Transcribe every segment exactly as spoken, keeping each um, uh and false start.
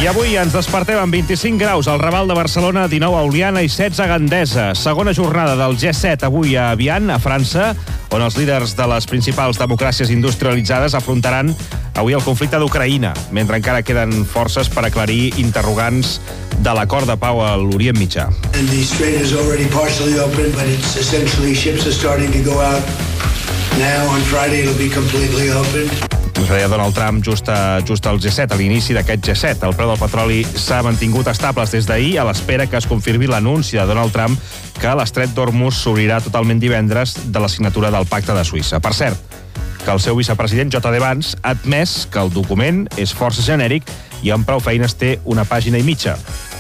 I avui ens despertem amb vint-i-cinc graus al Raval de Barcelona, dinou a Oliana i setze a Gandesa. Segona jornada del G set avui a Evian, a França, on els líders de les principals democràcies industrialitzades afrontaran avui el conflicte d'Ucraïna, mentre encara queden forces per aclarir interrogants de l'acord de pau a l'Orient Mitjà. And the strait is already partially open, but it's essentially ships are starting to go out now. On Friday it'll be completely open. Ens deia Donald Trump just, a, just al G set, a l'inici d'aquest G set. El preu del petroli s'ha mantingut estables des d'ahir a l'espera que es confirmi l'anunci de Donald Trump que l'estret d'Hormuz s'obrirà totalment divendres de la signatura del Pacte de Suïssa. Per cert, que el seu vicepresident J D Vance ha admès que el document és força genèric i amb prou feines té una pàgina i mitja.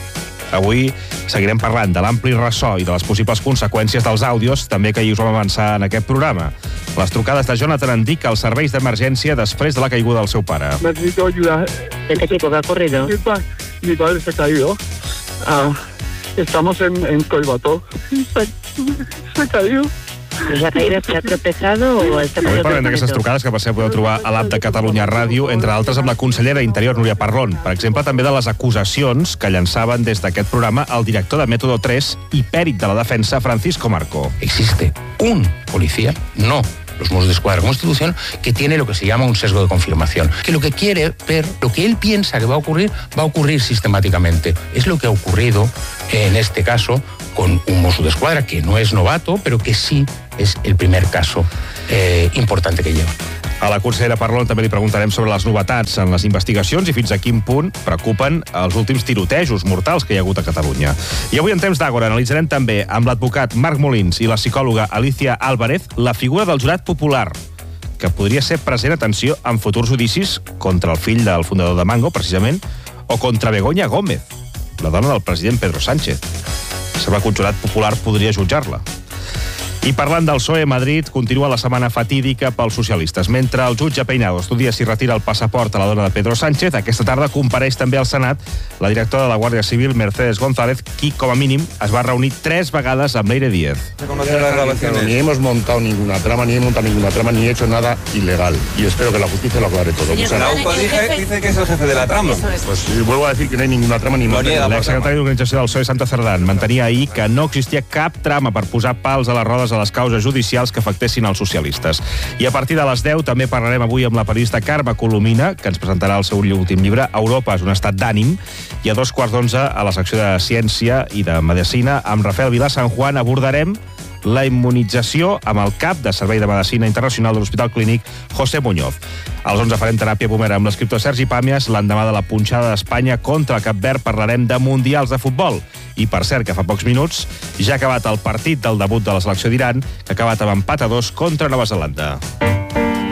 Avui seguirem parlant de l'ampli ressò i de les possibles conseqüències dels àudios, també que ahir us vam avançar en aquest programa. Les trucades de Jonathan han dit que els serveis d'emergència després de la caiguda del seu pare. Necesito ayuda. ¿Este chico que ha ocurrido? Mi, pa mi padre se ha caído. Ah, estamos en, en Collbató. Se, se ha caído. ¿Se ha caído, se ha tropezado o está Avui parlem d'aquestes trucades que passeu podeu trobar a l'app de Catalunya Ràdio, entre altres amb la consellera d'Interior, Núria Parlon. Per exemple, també de les acusacions que llançaven des d'aquest programa el director de Método tres i pèrit de la defensa, Francisco Marco. Existe un policía, no los Mossos d'Esquadra como institución, que tiene lo que se llama un sesgo de confirmación. Que lo que quiere ver, lo que él piensa que va a ocurrir, va a ocurrir sistemáticamente. Es lo que ha ocurrido en este caso con un Mosso d'Esquadra que no es novato, pero que sí es el primer caso eh, importante que lleva. A la consellera Parlon també li preguntarem sobre les novetats en les investigacions i fins a quin punt preocupen els últims tirotejos mortals que hi ha hagut a Catalunya. I avui en temps d'Àgora analitzarem també amb l'advocat Marc Molins i la psicòloga Alicia Álvarez la figura del jurat popular, que podria ser present, atenció, en futurs judicis contra el fill del fundador de Mango, precisament, o contra Begoña Gómez, la dona del president Pedro Sánchez. Sembla que un jurat popular podria jutjar-la. I parlant del P S O E, Madrid continua la setmana fatídica pels socialistes. Mentre el jutge Peinado estudia si retira el passaport a la dona de Pedro Sánchez, aquesta tarda compareix també al Senat la directora de la Guàrdia Civil, Mercedes González, qui, com a mínim, es va reunir tres vegades amb Leire Díez. Ni hemos montado ninguna trama, ni he montado ninguna trama, ni he hecho nada ilegal. Y espero que la justicia lo aclare todo. Señor, la U P A dice, dice que es el jefe de la trama. Pues vuelvo a decir que no hay ninguna trama ni monta. L'exsecretari d'Organització del P S O E, Santa Cerdán, mantenia ahir que no existia cap trama per posar pals a les rodes a les causes judicials que afectessin els socialistes. I a partir de les deu també parlarem avui amb la periodista Carme Colomina, que ens presentarà el seu últim llibre, Europa és un estat d'ànim, i a dos quarts d'onze a la secció de Ciència i de Medicina, amb Rafael Vilà San Juan abordarem la immunització amb el cap de Servei de Medicina Internacional de l'Hospital Clínic José Muñoz. A les onze farem teràpia pomera amb l'escriptor Sergi Pàmies. L'endemà de la punxada d'Espanya contra el Cap Verd parlarem de mundials de futbol. I per cert, que fa pocs minuts ja ha acabat el partit del debut de la selecció d'Iran, que ha acabat amb empat a dos contra Nova Zelanda.